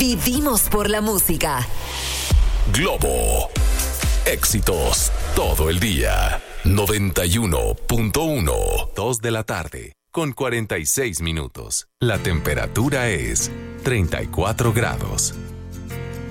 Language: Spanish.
Vivimos por la música. Globo. Éxitos todo el día. 91.1. 2 de la tarde, con 46 minutos. La temperatura es 34 grados.